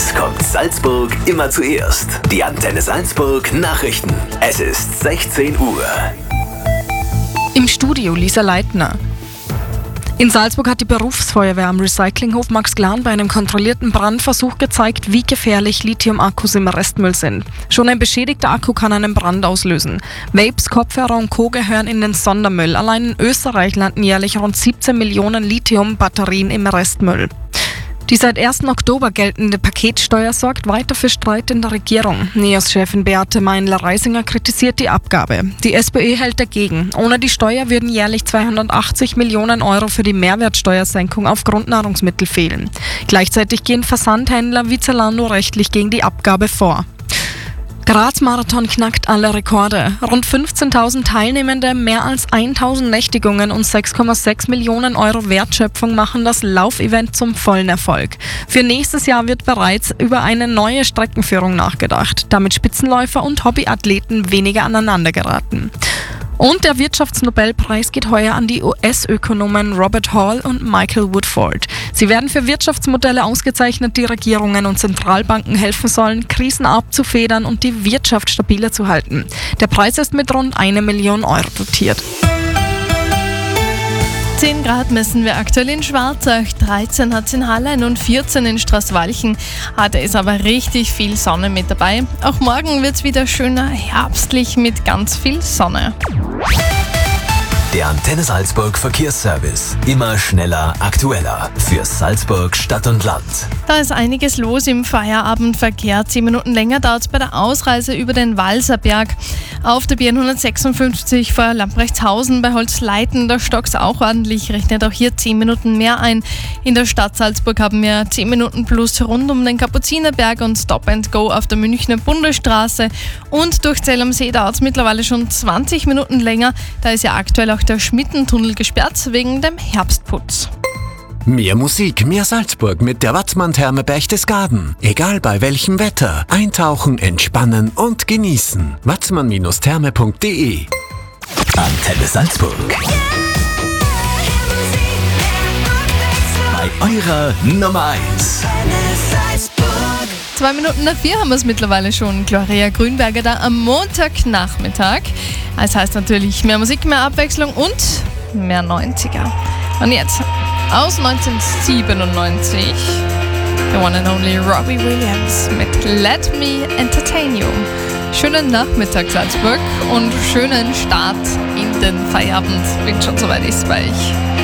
Eins kommt Salzburg immer zuerst. Die Antenne Salzburg Nachrichten. Es ist 16 Uhr. Im Studio Lisa Leitner. In Salzburg hat die Berufsfeuerwehr am Recyclinghof Max Glan bei einem kontrollierten Brandversuch gezeigt, wie gefährlich Lithium-Akkus im Restmüll sind. Schon ein beschädigter Akku kann einen Brand auslösen. Vapes, Kopfhörer und Co. gehören in den Sondermüll. Allein in Österreich landen jährlich rund 17 Millionen Lithium-Batterien im Restmüll. Die seit 1. Oktober geltende Paketsteuer sorgt weiter für Streit in der Regierung. NEOS-Chefin Beate Meinler-Reisinger kritisiert die Abgabe. Die SPÖ hält dagegen. Ohne die Steuer würden jährlich 280 Millionen Euro für die Mehrwertsteuersenkung auf Grundnahrungsmittel fehlen. Gleichzeitig gehen Versandhändler wie Zalando rechtlich gegen die Abgabe vor. Graz-Marathon knackt alle Rekorde. Rund 15.000 Teilnehmende, mehr als 1.000 Nächtigungen und 6,6 Millionen Euro Wertschöpfung machen das Laufevent zum vollen Erfolg. Für nächstes Jahr wird bereits über eine neue Streckenführung nachgedacht, damit Spitzenläufer und Hobbyathleten weniger aneinander geraten. Und der Wirtschaftsnobelpreis geht heuer an die US-Ökonomen Robert Hall und Michael Woodford. Sie werden für Wirtschaftsmodelle ausgezeichnet, die Regierungen und Zentralbanken helfen sollen, Krisen abzufedern und die Wirtschaft stabiler zu halten. Der Preis ist mit rund 1 Million Euro dotiert. 10 Grad messen wir aktuell in Schwarzach, 13 hat es in Hallein und 14 in Straßwalchen. Da ist aber richtig viel Sonne mit dabei. Auch morgen wird es wieder schöner herbstlich mit ganz viel Sonne. Der Antenne Salzburg Verkehrsservice. Immer schneller, aktueller. Für Salzburg Stadt und Land. Da ist einiges los im Feierabendverkehr. 10 Minuten länger dauert es bei der Ausreise über den Walserberg. Auf der BN 156 vor Lamprechtshausen bei Holzleiten, da stockt's auch ordentlich, rechnet auch hier 10 Minuten mehr ein. In der Stadt Salzburg haben wir 10 Minuten plus rund um den Kapuzinerberg und Stop and Go auf der Münchner Bundesstraße. Und durch Zell am See dauert es mittlerweile schon 20 Minuten länger. Da ist ja aktuell auch der Schmittentunnel gesperrt wegen dem Herbstputz. Mehr Musik, mehr Salzburg mit der Watzmann-Therme Berchtesgaden. Egal bei welchem Wetter. Eintauchen, entspannen und genießen. watzmann-therme.de. Antenne Salzburg. Bei eurer Nummer 1. 2 Minuten nach 4 haben wir es mittlerweile schon. Gloria Grünberger da am Montagnachmittag. Das heißt natürlich mehr Musik, mehr Abwechslung und mehr 90er. Und jetzt aus 1997 the one and only Robbie Williams mit Let Me Entertain You. Schönen Nachmittag Salzburg und schönen Start in den Feierabend, wenn schon soweit ist bei euch.